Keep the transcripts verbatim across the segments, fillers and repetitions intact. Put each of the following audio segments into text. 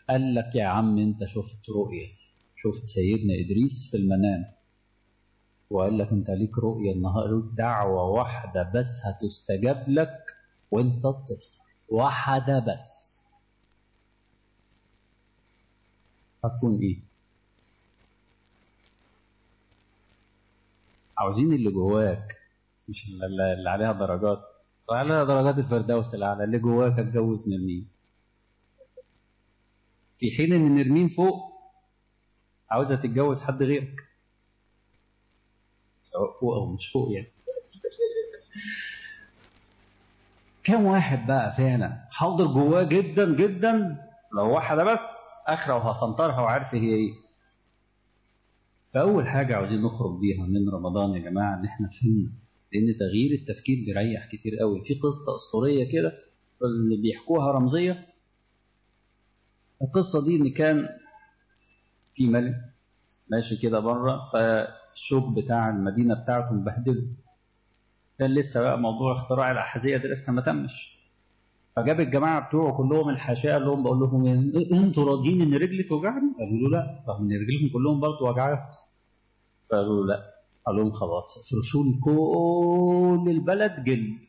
قال لك يا عم انت شفت رؤية، شفت سيدنا إدريس في المنام وقال لك انت ليك رؤية النهار دعوة واحدة بس هتستجاب لك وانت بتفطر، واحدة بس، هتكون ايه؟ عاوزين اللي جواك، مش اللي عليها درجات، عليها درجات الفردوس الأعلى، اللي جواك اتجوز نرمين، في حين ان نرمين فوق عاوزة تتجوز حد غيرك، سواء فوق او مش فوق يعني. كم واحد بقى فعلا حاضر جواه جدا جدا، لو واحدة بس اخرة وهسنطرها وعارف هي ايه. فاول حاجة عاوزين نخرج بيها من رمضان يا جماعة ان احنا فهمنا، لان تغيير التفكير بيريح كتير قوي. في قصة اسطورية كده اللي بيحكوها رمزية. القصة دي ان كان في ملك ماشي كده بره، فالشوك بتاع المدينة بتاعته مبهدله، كان لسه بقى موضوع اختراع الأحذية ده لسه ما تمش. فجاب الجماعة بتوعه كلهم الحاشية، قال لهم بقول لهم انتوا راضيين ان رجلي توجعني؟ قالوا له لا. طب ان رجلهم كلهم برضه وجعهم؟ فقالوا له لا. قال لهم خلاص افرشوا لي كل البلد جلد.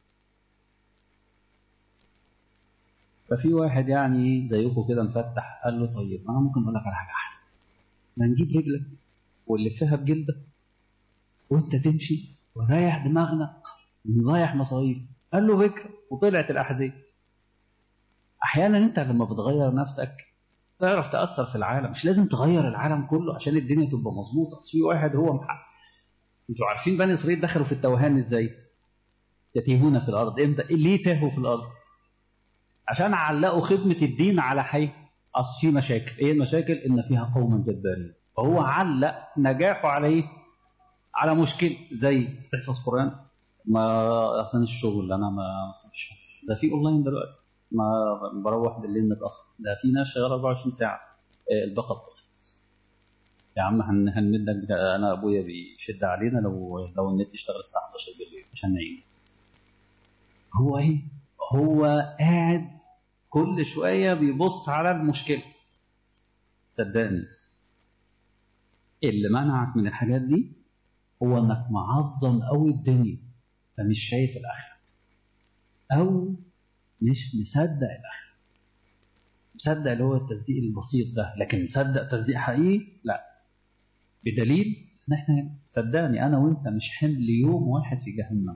ففي واحد يعني زيكم كده مفتح قال له طيب انا ممكن اقول لك على حاجه احسن، ما نجيب رجلك ونلفها بجلدك وانت تمشي ونريح دماغنا ونضيع مصاريف. قال له فكره، وطلعت الاحذيه. احيانا انت لما بتغير نفسك تعرف تاثر في العالم، مش لازم تغير العالم كله عشان الدنيا تبقى مظبوطه. في واحد هو محقق. انتوا عارفين بني اسرائيل دخلوا في التوهان ازاي؟ يتيهون في الارض. امتى؟ ليه تاهوا في الارض؟ عشان علقوا خدمه الدين على حي. اصل في مشاكل. ايه المشاكل؟ ان فيها قوما جبارين. فهو علق نجاحه على ايه؟ على مشكله زي تحفظ قران. ما اصلا الشغل انا ما مش ده في اونلاين دلوقتي، ما بروح بالليل متاخر، ده في ناس شغاله أربعة وعشرين ساعه. الباقه بتخلص يا عم، هن هنمدك. انا ابويا بيشد علينا لو لو النت اشتغل الساعه حداشر بالليل عشان نعين. هو ايه؟ هو قاعد كل شويه بيبص على المشكله. صدقني اللي منعك من الحاجات دي هو انك معظم قوي الدنيا، فمش شايف الاخره، او مش مصدق الاخره. مصدق اللي هو التصديق البسيط ده، لكن مصدق تصديق حقيقي لا. بدليل ان احنا صدقني انا وانت مش حمل يوم واحد في جهنم،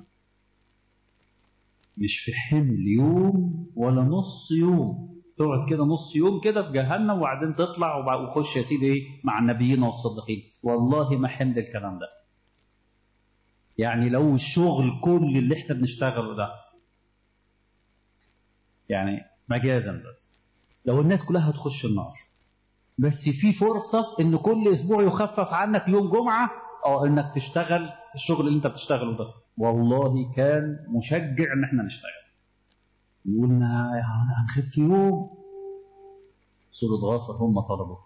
مش في حمل يوم ولا نص يوم. تقعد كده نص يوم كده في جهنم وبعدين تطلع وخش يا سيدي ايه مع النبيين والصديقين. والله ما حمل الكلام ده. يعني لو الشغل كل اللي احنا بنشتغله ده يعني مجازا، بس لو الناس كلها هتخش النار، بس في فرصة ان كل اسبوع يخفف عنك يوم جمعة او انك تشتغل الشغل اللي انت بتشتغله ده، والله كان مشجع ان احنا نشتغل. قلنا هنخف يوم. سورة غافر هم طلبوا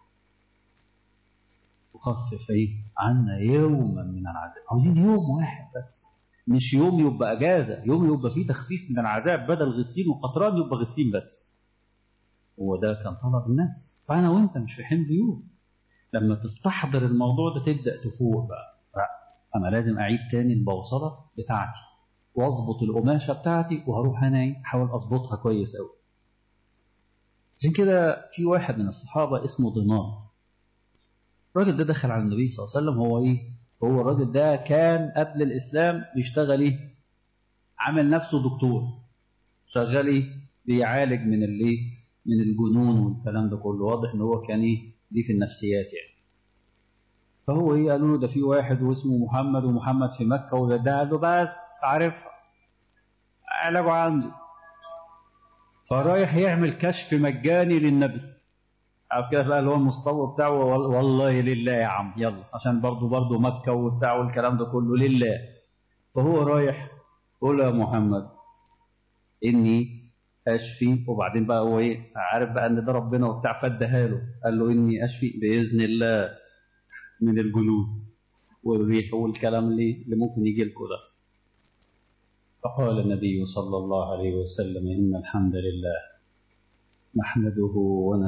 وخفف ايه عنا يوما من العذاب. عاوزين يوم واحد بس، مش يوم يبقى اجازة، يوم يبقى فيه تخفيف من العذاب، بدل غسين وقطران يبقى غسين بس. هو ده كان طلب الناس. فانا وانت مش في حمل يوم. لما تستحضر الموضوع ده تبدأ تفوق بقى. أنا لازم أعيد تاني البوصلة بتاعتي وأضبط القماشة بتاعتي، وهروح أنا أحاول أضبطها كويس أوي. عشان كده في واحد من الصحابة اسمه ضماد. الراجل ده دخل على النبي صلى الله عليه وسلم. هو إيه؟ هو الراجل ده كان قبل الإسلام بيشتغل إيه؟ عامل نفسه دكتور، شغال إيه؟ بيعالج من الإيه؟ من الجنون والكلام ده كله. واضح إن هو كان إيه؟ ليه في النفسيات يعني. فهو ايه؟ قالوا له ده في واحد واسمه محمد، ومحمد في مكة، وده ده قال له بس عارف علاجه عنده. فرايح يعمل كشف مجاني للنبي. عارف كده بقى اللي هو المستوى بتاعه، والله لله يا عم يلا، عشان برضه برضه مكة وبتاع والكلام ده كله لله. فهو رايح قول يا محمد إني أشفي. وبعدين بقى هو إيه؟ عارف بقى إن ده ربنا وبتاع، فدها له قال له إني أشفي بإذن الله من الجلود والريح والكلام اللي, اللي ممكن يجي لكم ده. فقال النبي صلى الله عليه وسلم إن الحمد لله نحمده ونستعينه